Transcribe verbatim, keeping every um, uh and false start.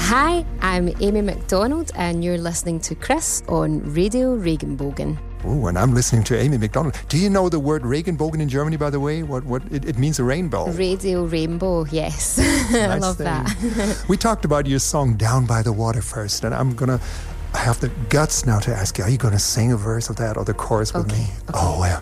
Hi, I'm Amy McDonald and you're listening to Chris on Radio Regenbogen. Oh, and I'm listening to Amy McDonald. Do you know the word Regenbogen in Germany, by the way? What what it, it means a rainbow. Radio Rainbow, yes. Nice I love thing. that. We talked about your song Down by the Water first, and I'm going to have the guts now to ask you, are you going to sing a verse of that or the chorus with okay, me? Okay. Oh, well.